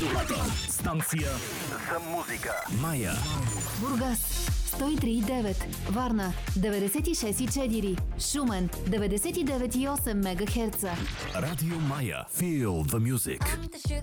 Най-добрата станция за музика. Мая. Бургас 103,9, Варна 96,4, Шумен 99,8 МГц. Радио Мая. Feel the music.